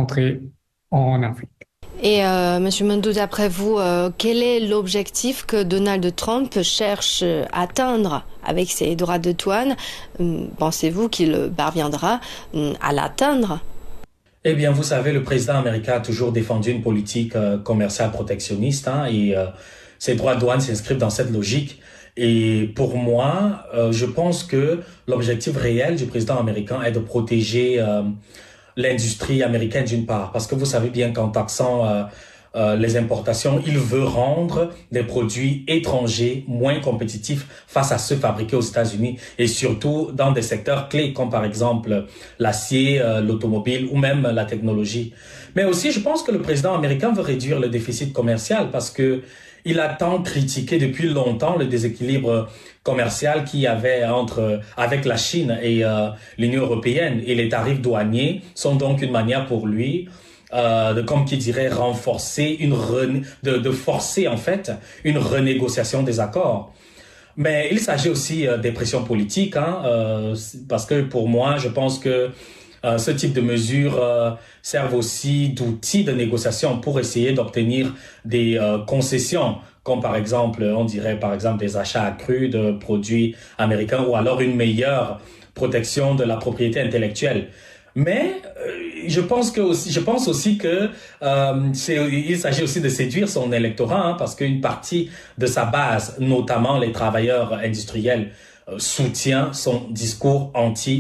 rentrer en Afrique. Et Monsieur Mendou, d'après vous, quel est l'objectif que Donald Trump cherche à atteindre avec ses droits de douane? Pensez-vous qu'il parviendra à l'atteindre? Eh bien, vous savez, le président américain a toujours défendu une politique commerciale protectionniste, et ses droits de douane s'inscrivent dans cette logique. Et pour moi, je pense que l'objectif réel du président américain est de protéger l'industrie américaine d'une part, parce que vous savez bien qu'en taxant les importations, il veut rendre des produits étrangers moins compétitifs face à ceux fabriqués aux États-Unis et surtout dans des secteurs clés comme par exemple l'acier, l'automobile ou même la technologie. Mais aussi, je pense que le président américain veut réduire le déficit commercial parce que il a tant critiqué depuis longtemps le déséquilibre commercial qu'il y avait avec la Chine et l'Union européenne. Et les tarifs douaniers sont donc une manière pour lui comme qui dirait renforcer de forcer en fait une renégociation des accords. Mais il s'agit aussi des pressions politiques, parce que pour moi, je pense que ce type de mesures servent aussi d'outils de négociation pour essayer d'obtenir des concessions, comme par exemple, on dirait par exemple des achats accrus de produits américains ou alors une meilleure protection de la propriété intellectuelle. Mais je pense aussi que il s'agit aussi de séduire son électorat, parce qu'une partie de sa base, notamment les travailleurs industriels, soutient son discours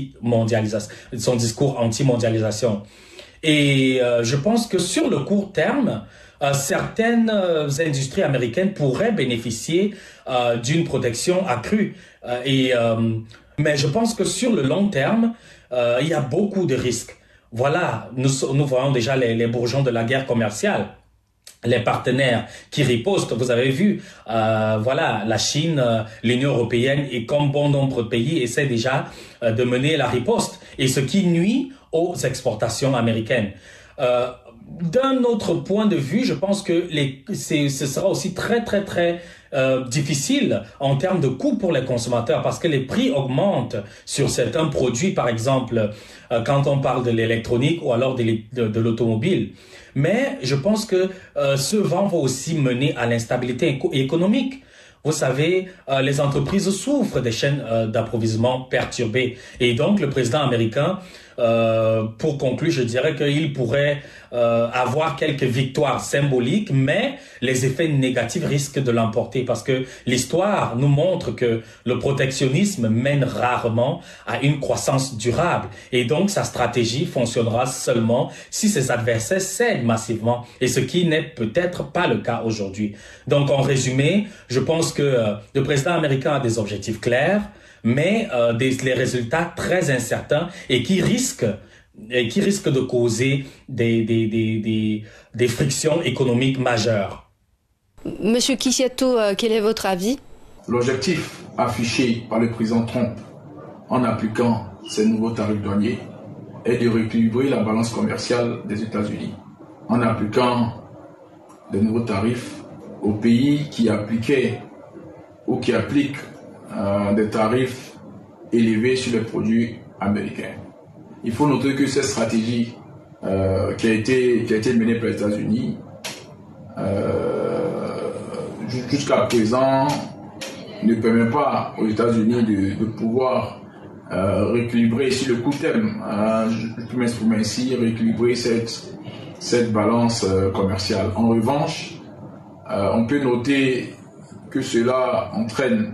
anti-mondialisation. Et je pense que sur le court terme, certaines industries américaines pourraient bénéficier d'une protection accrue. Mais je pense que sur le long terme, il y a beaucoup de risques. Voilà, nous voyons déjà les bourgeons de la guerre commerciale, les partenaires qui ripostent. Vous avez vu, voilà, la Chine, l'Union européenne et comme bon nombre de pays essaient déjà de mener la riposte, et ce qui nuit aux exportations américaines. D'un autre point de vue, je pense que ce sera aussi très très très difficile en termes de coûts pour les consommateurs, parce que les prix augmentent sur certains produits, par exemple quand on parle de l'électronique ou alors de l'automobile. Mais je pense que ce vent va aussi mener à l'instabilité économique. Vous savez, les entreprises souffrent des chaînes d'approvisionnement perturbées. Et donc, le président américain, pour conclure, je dirais qu'il pourrait avoir quelques victoires symboliques, mais les effets négatifs risquent de l'emporter parce que l'histoire nous montre que le protectionnisme mène rarement à une croissance durable. Et donc, sa stratégie fonctionnera seulement si ses adversaires cèdent massivement, et ce qui n'est peut-être pas le cas aujourd'hui. Donc, en résumé, je pense que le président américain a des objectifs clairs, mais les résultats très incertains et qui risquent de causer des frictions économiques majeures. Monsieur Kisiato, quel est votre avis? L'objectif affiché par le président Trump en appliquant ces nouveaux tarifs douaniers est de rééquilibrer la balance commerciale des États-Unis en appliquant de nouveaux tarifs aux pays qui appliquaient ou qui appliquent des tarifs élevés sur les produits américains. Il faut noter que cette stratégie qui a été menée par les États-Unis jusqu'à présent ne permet pas aux États-Unis de pouvoir rééquilibrer sur le court terme, je peux m'exprimer ainsi, rééquilibrer cette balance commerciale. En revanche, on peut noter que cela entraîne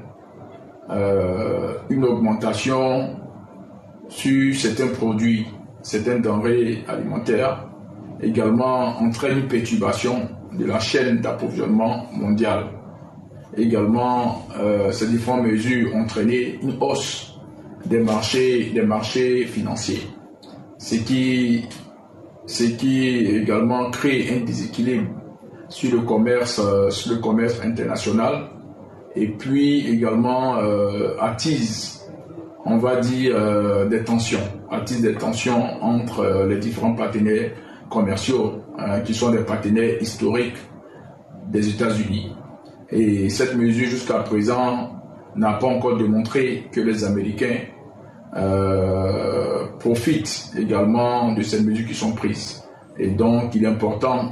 une augmentation sur certains produits, certaines denrées alimentaires, également entraîne une perturbation de la chaîne d'approvisionnement mondiale. Également, ces différentes mesures ont entraîné une hausse des marchés financiers, ce qui également crée un déséquilibre sur le commerce international, et puis également attise, on va dire, des tensions entre les différents partenaires commerciaux qui sont des partenaires historiques des États-Unis. Et cette mesure jusqu'à présent n'a pas encore démontré que les Américains profitent également de ces mesures qui sont prises. Et donc, il est important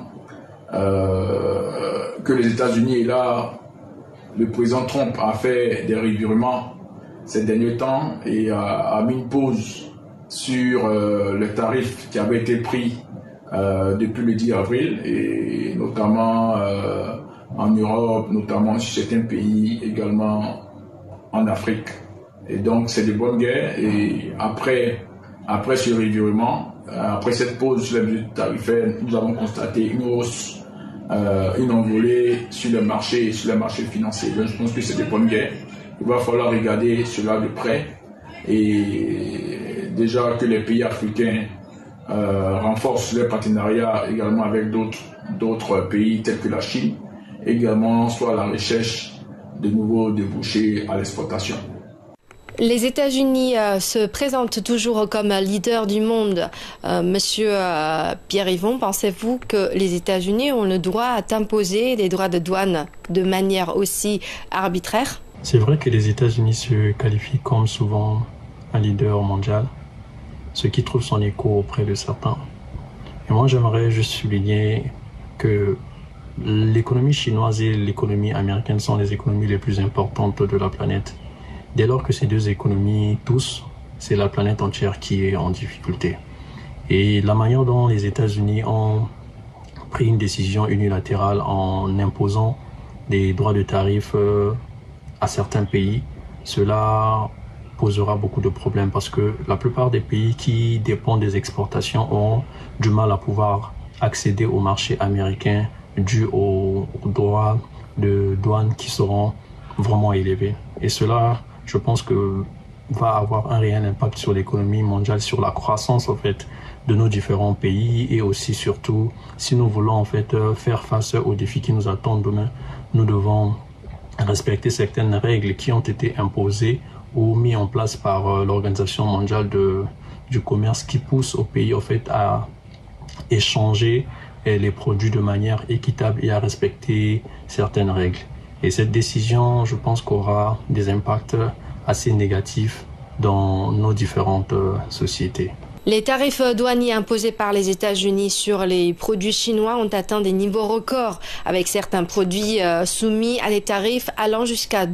que les États-Unis, et là, le président Trump a fait des revirements ces derniers temps et a mis une pause sur les tarifs qui avaient été pris depuis le 10 avril, et notamment en Europe, notamment sur certains pays, également en Afrique. Et donc, c'est de bonne guerre. Et après ce revirement, après cette pause sur les mesures tarifaires, nous avons constaté une hausse, une envolée sur les marchés financiers. Donc, je pense que c'est de bonne guerre. Il va falloir regarder cela de près. Et déjà que les pays africains renforcent leur partenariat également avec d'autres pays tels que la Chine, également soit à la recherche de nouveaux débouchés à l'exportation. Les États-Unis se présentent toujours comme leader du monde. Monsieur Pierre-Yvon, pensez-vous que les États-Unis ont le droit d'imposer des droits de douane de manière aussi arbitraire? C'est vrai que les États-Unis se qualifient comme souvent un leader mondial, ce qui trouve son écho auprès de certains. Et moi, j'aimerais juste souligner que l'économie chinoise et l'économie américaine sont les économies les plus importantes de la planète. Dès lors que ces deux économies toussent, c'est la planète entière qui est en difficulté. Et la manière dont les États-Unis ont pris une décision unilatérale en imposant des droits de tarif à certains pays, cela posera beaucoup de problèmes parce que la plupart des pays qui dépendent des exportations ont du mal à pouvoir accéder au marché américain dû aux droits de douane qui seront vraiment élevés. Et cela, je pense que va avoir un réel impact sur l'économie mondiale, sur la croissance en fait de nos différents pays, et aussi surtout si nous voulons en fait faire face aux défis qui nous attendent demain, nous devons respecter certaines règles qui ont été imposées ou mises en place par l'Organisation mondiale du commerce, qui pousse aux pays en fait à échanger les produits de manière équitable et à respecter certaines règles. Et cette décision, je pense, qu'aura des impacts assez négatifs dans nos différentes sociétés. Les tarifs douaniers imposés par les États-Unis sur les produits chinois ont atteint des niveaux records, avec certains produits soumis à des tarifs allant jusqu'à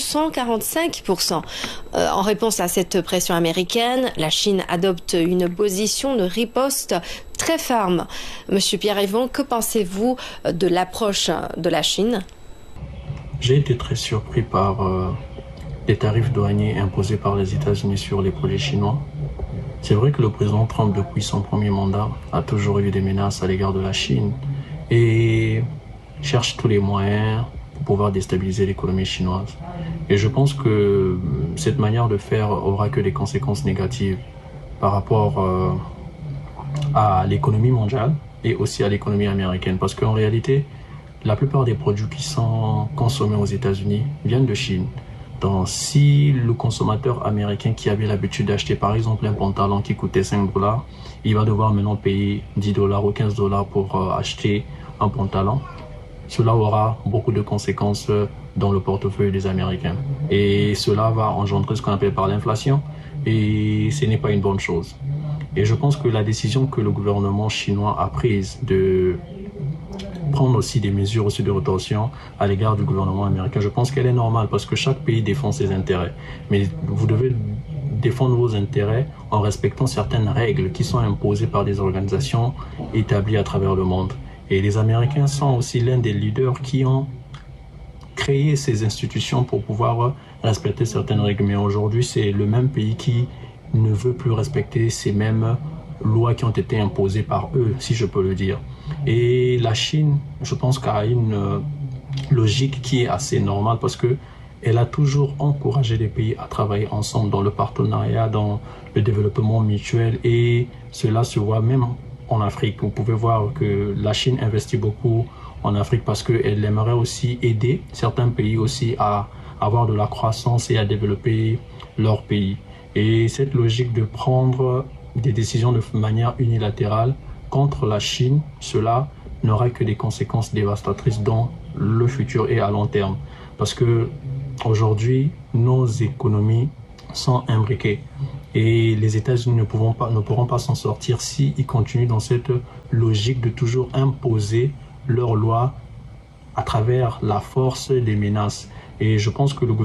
245%. En réponse à cette pression américaine, la Chine adopte une position de riposte très ferme. Monsieur Pierre-Yvon, que pensez-vous de l'approche de la Chine? J'ai été très surpris par les tarifs douaniers imposés par les États-Unis sur les produits chinois. C'est vrai que le président Trump, depuis son premier mandat, a toujours eu des menaces à l'égard de la Chine et cherche tous les moyens pour pouvoir déstabiliser l'économie chinoise. Et je pense que cette manière de faire aura que des conséquences négatives par rapport à l'économie mondiale et aussi à l'économie américaine. Parce qu'en réalité, la plupart des produits qui sont consommés aux États-Unis viennent de Chine. Donc, si le consommateur américain qui avait l'habitude d'acheter par exemple un pantalon qui coûtait $5, il va devoir maintenant payer $10 ou $15 pour acheter un pantalon, cela aura beaucoup de conséquences dans le portefeuille des Américains. Et cela va engendrer ce qu'on appelle par l'inflation, et ce n'est pas une bonne chose. Et je pense que la décision que le gouvernement chinois a prise de prendre aussi des mesures aussi de rétorsion à l'égard du gouvernement américain, je pense qu'elle est normale parce que chaque pays défend ses intérêts. Mais vous devez défendre vos intérêts en respectant certaines règles qui sont imposées par des organisations établies à travers le monde. Et les Américains sont aussi l'un des leaders qui ont créé ces institutions pour pouvoir respecter certaines règles. Mais aujourd'hui, c'est le même pays qui ne veut plus respecter ces mêmes lois qui ont été imposées par eux, si je peux le dire. Et la Chine, je pense qu'elle a une logique qui est assez normale parce que elle a toujours encouragé les pays à travailler ensemble dans le partenariat, dans le développement mutuel, et cela se voit même en Afrique. Vous pouvez voir que la Chine investit beaucoup en Afrique parce qu'elle aimerait aussi aider certains pays aussi à avoir de la croissance et à développer leur pays. Et cette logique de prendre des décisions de manière unilatérale contre la Chine, cela n'aura que des conséquences dévastatrices dans le futur et à long terme. Parce que aujourd'hui, nos économies sont imbriquées et les États-Unis ne pourront pas s'en sortir s'ils continuent dans cette logique de toujours imposer leurs lois à travers la force des menaces. Et je pense que le